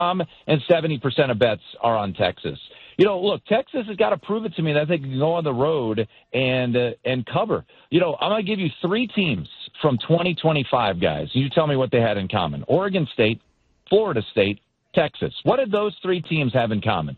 and 70% of bets are on Texas. Look, Texas has got to prove it to me that they can go on the road and cover. I'm going to give you three teams from 2025, guys. You tell me what they had in common. Oregon State, Florida State, Texas. What did those three teams have in common?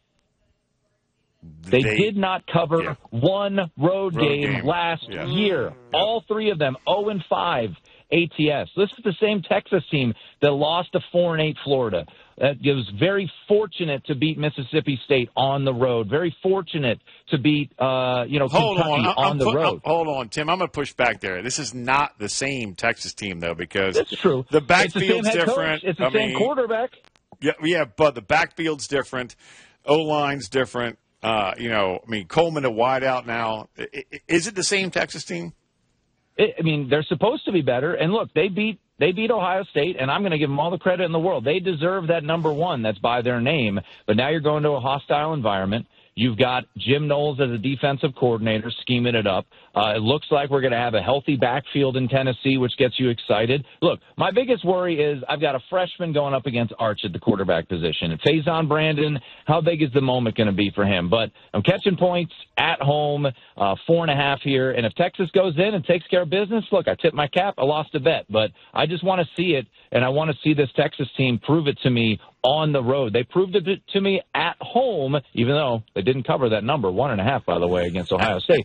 They did not cover one road game last year. All three of them 0-5 ATS. This is the same Texas team that lost to 4-8 Florida. That was very fortunate to beat Mississippi State on the road. Very fortunate to beat Kentucky on the road. Hold on, Tim. I'm going to push back there. This is not the same Texas team, though, because that's true. The backfield's different. It's the same quarterback. Yeah, but the backfield's different. O-line's different. Coleman a wideout now. Is it the same Texas team? They're supposed to be better. And look, they beat Ohio State, and I'm going to give them all the credit in the world. They deserve that number one that's by their name. But now you're going to a hostile environment. You've got Jim Knowles as a defensive coordinator scheming it up. It looks like we're going to have a healthy backfield in Tennessee, which gets you excited. Look, my biggest worry is I've got a freshman going up against Arch at the quarterback position. And Faison Brandon, how big is the moment going to be for him? But I'm catching points at home, 4.5 here. And if Texas goes in and takes care of business, look, I tipped my cap. I lost a bet. But I just want to see it, and I want to see this Texas team prove it to me on the road. They proved it to me at home, even though they didn't cover that number, 1.5, by the way, against Ohio State.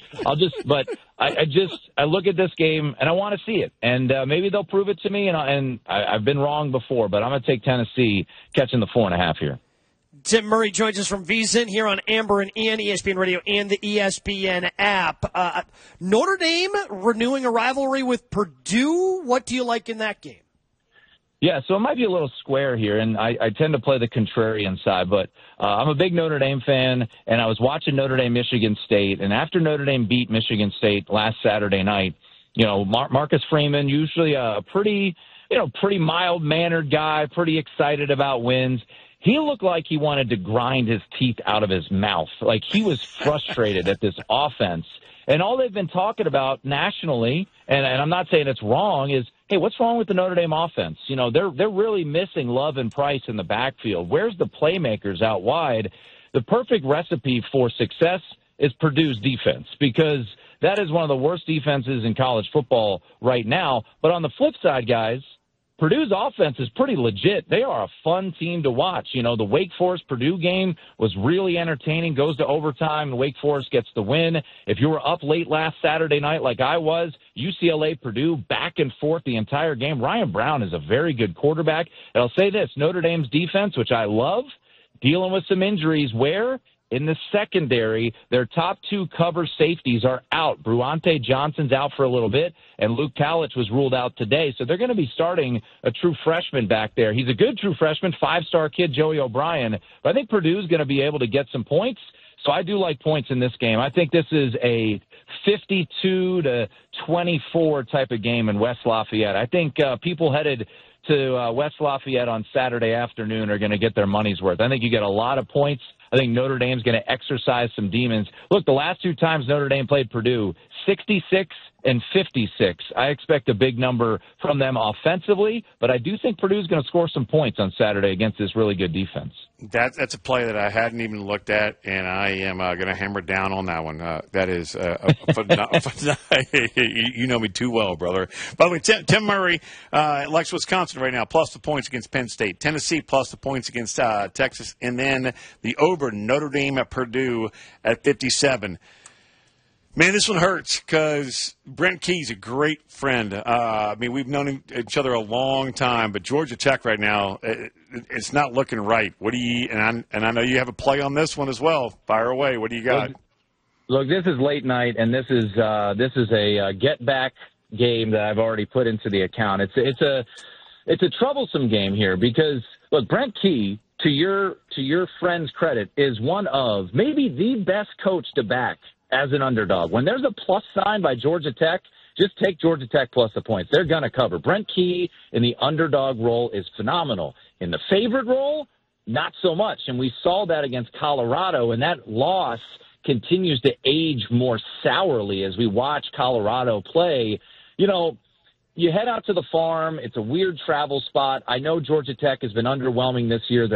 I look at this game and I want to see it, and maybe they'll prove it to me. And I've been wrong before, but I'm going to take Tennessee catching the 4.5 here. Tim Murray joins us from VSiN here on Amber and Ian, ESPN Radio, and the ESPN app. Notre Dame renewing a rivalry with Purdue. What do you like in that game? Yeah, so it might be a little square here, and I tend to play the contrarian side, but I'm a big Notre Dame fan, and I was watching Notre Dame-Michigan State, and after Notre Dame beat Michigan State last Saturday night, Marcus Freeman, usually a pretty mild-mannered guy, pretty excited about wins. He looked like he wanted to grind his teeth out of his mouth. Like he was frustrated at this offense. And all they've been talking about nationally, and I'm not saying it's wrong, is, hey, what's wrong with the Notre Dame offense? They're really missing Love and Price in the backfield. Where's the playmakers out wide? The perfect recipe for success is Purdue's defense, because that is one of the worst defenses in college football right now. But on the flip side, guys, Purdue's offense is pretty legit. They are a fun team to watch. The Wake Forest-Purdue game was really entertaining, goes to overtime, and Wake Forest gets the win. If you were up late last Saturday night like I was, UCLA-Purdue back and forth the entire game. Ryan Brown is a very good quarterback. And I'll say this, Notre Dame's defense, which I love, dealing with some injuries where – in the secondary, their top two cover safeties are out. Bruante Johnson's out for a little bit, and Luke Kalich was ruled out today. So they're going to be starting a true freshman back there. He's a good true freshman, 5-star kid, Joey O'Brien. But I think Purdue's going to be able to get some points. So I do like points in this game. I think this is a 52-24 type of game in West Lafayette. I think people headed to West Lafayette on Saturday afternoon are going to get their money's worth. I think you get a lot of points. I think Notre Dame's going to exercise some demons. Look, the last two times Notre Dame played Purdue, 66 and 56. I expect a big number from them offensively, but I do think Purdue's going to score some points on Saturday against this really good defense. That's a play that I hadn't even looked at, and I am going to hammer down on that one. That is you know me too well, brother. By the way, Tim Murray, Lex, Wisconsin right now, plus the points against Penn State. Tennessee plus the points against Texas, and then the over Notre Dame at Purdue at 57. Man, this one hurts because Brent Key's a great friend. We've known each other a long time, but Georgia Tech right now, it's not looking right. What do you? And I know you have a play on this one as well. Fire away. What do you got? Look, this is late night, and this is a get back game that I've already put into the account. It's a troublesome game here because look, Brent Key, to your friend's credit, is one of maybe the best coach to back as an underdog. When there's a plus sign by Georgia Tech, just take Georgia Tech plus the points. They're going to cover. Brent Key in the underdog role is phenomenal. In the favorite role, not so much. And we saw that against Colorado, and that loss continues to age more sourly as we watch Colorado play. you head out to the farm. It's a weird travel spot. I know Georgia Tech has been underwhelming this year.